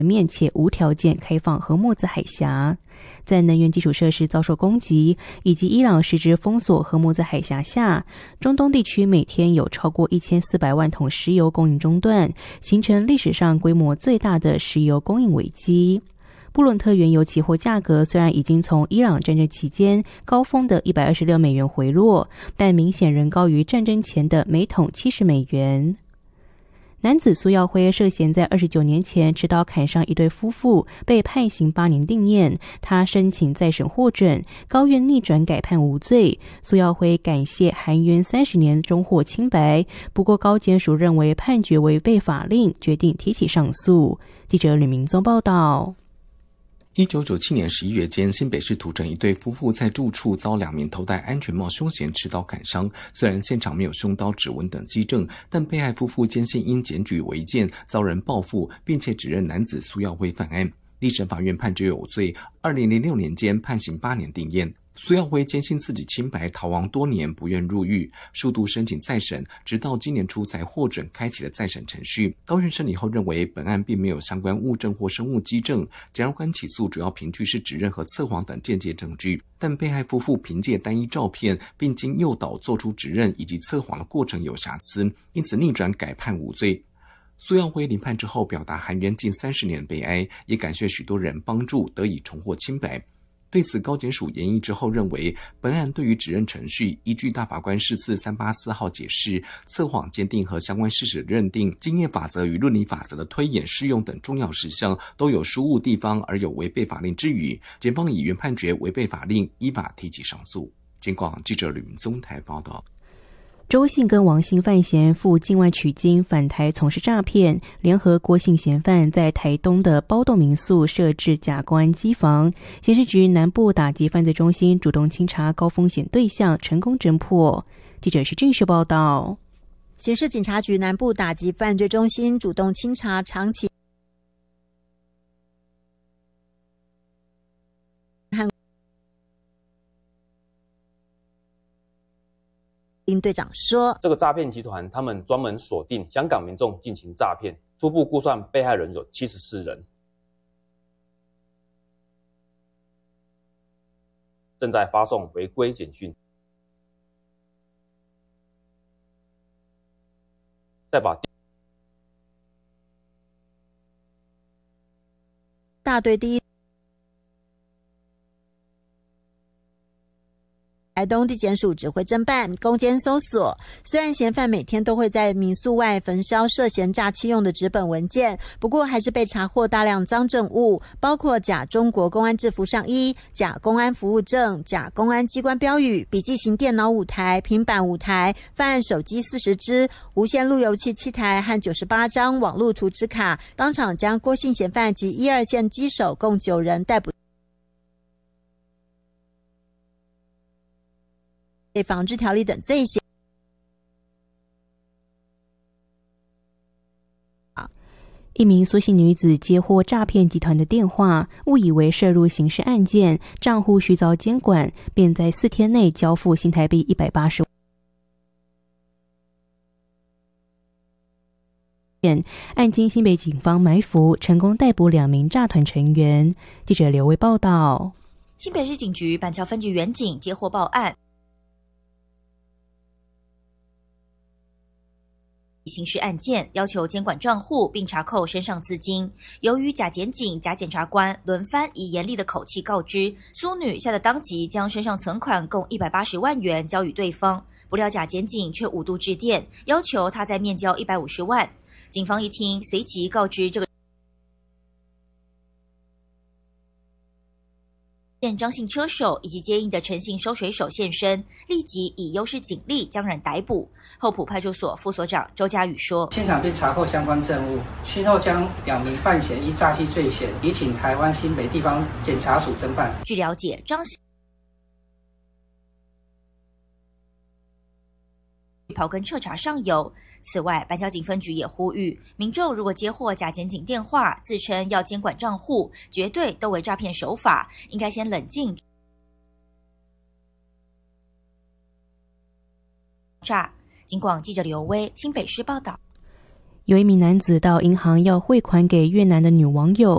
面且无条件开放荷末兹海峡。在能源基础设施遭受攻击以及伊朗实质封锁荷末兹海峡下，中东地区每天有超过1400万桶石油供应中断，形成历史上规模最大的石油供应危机。布伦特原油期货价格虽然已经从伊朗战争期间高峰的126美元回落，但明显仍高于战争前的每桶70美元。男子苏耀辉涉嫌在29年前持刀砍伤一对夫妇，被判刑8年定谳。他申请再审获准，高院逆转改判无罪。苏耀辉感谢含冤30年终获清白，不过高检署认为判决违背法令，决定提起上诉。记者吕明宗报道。 1997年11月间，新北市土城一对夫妇在住处遭2名头戴安全帽凶嫌持刀砍伤。虽然现场没有凶刀、指纹等基证，但被害夫妇坚信因检举违建遭人报复，并且指认男子苏耀辉犯案。地审法院判决有罪，2006年间判刑8年定谳。苏耀辉坚信自己清白，逃亡多年，不愿入狱，数度申请再审，直到今年初才获准开启了再审程序。高院审理后认为，本案并没有相关物证或生物基证，检察官起诉主要凭据是指认和测谎等间接证据，但被害夫妇凭借单一照片，并经诱导做出指认以及测谎的过程有瑕疵，因此逆转改判无罪。苏耀辉临判之后表达含冤近30年悲哀，也感谢许多人帮助得以重获清白。对此，高检署研议之后认为，本案对于指认程序依据大法官释字384号解释、测谎鉴定和相关事实的认定、经验法则与论理法则的推演适用等重要事项都有疏误地方而有违背法令之余，检方以原判决违背法令，依法提起上诉。警广记者吕明宗台报道。 周姓跟王姓犯嫌赴境外取经返台从事诈骗，联合郭姓嫌犯在台东的包栋民宿设置假公安机房，刑事局南部打击犯罪中心主动清查高风险对象，成功侦破。记者徐俊秀报道。 刑事警察局南部打击犯罪中心主动清查长期林队长说， 这个诈骗集团他们专门锁定香港民众进行诈骗，初步估算被害人有74人，正在发送违规简讯，再把大队第一台东地检署指挥侦办攻坚搜索，虽然嫌犯每天都会在民宿外焚烧涉嫌诈欺用的纸本文件，不过还是被查获大量赃证物，包括假中国公安制服上衣、假公安服务证、假公安机关标语、笔记型电脑5台、平板5台、犯案手机40支、无线路由器7台和98张网络储值卡，当场将郭姓嫌犯及1、2线机手共9人逮捕。被防治条例等罪嫌。 一名苏姓女子接获诈骗集团的电话，误以为涉入刑事案件，账户需遭监管，便在4天内交付新台币180万。案经新北警方埋伏，成功逮捕2名诈团成员。记者刘威报道。 新北市警局板桥分局员警接获报案，刑事案件要求监管账户并查扣身上资金，由于假检警、假检察官轮番以严厉的口气告知苏女，吓得当即将身上存款共180万元交予对方，不料假检警却5度致电，要求他再面交150万。警方一听，随即告知这个张姓车手以及接应的陈姓收水手现身，立即以优势警力将人逮捕。后埔派出所副所长周家宇说， 现场并查获相关证物，讯后将2名犯嫌依诈欺罪嫌移请台湾新北地方检察署侦办。 据了解，张刨根彻查上游。此外，板桥警分局也呼吁民众，如果接获假检警电话，自称要监管账户，绝对都为诈骗手法，应该先冷静诈。警广记者刘威新北市报道。 有一名男子到银行要汇款给越南的女网友，